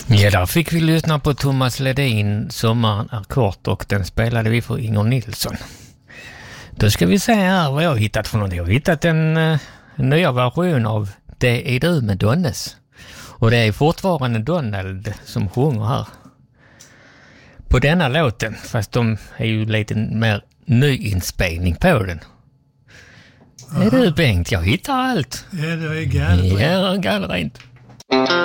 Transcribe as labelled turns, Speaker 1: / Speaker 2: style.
Speaker 1: Ja, där fick vi lyssna på Thomas Ledin, Sommaren är kort, och den spelade vi för Inger Nilsson. Då ska vi se här vad jag har hittat för något. Jag har hittat en nya version av Det är du med Donnes. Och det är fortfarande Donald som sjunger här på denna låten, fast de är ju lite mer nyinspelning på den. Aha. Är du Bengt? Jag hittar allt.
Speaker 2: Ja, det är gallrent.
Speaker 1: Ja, gallrent.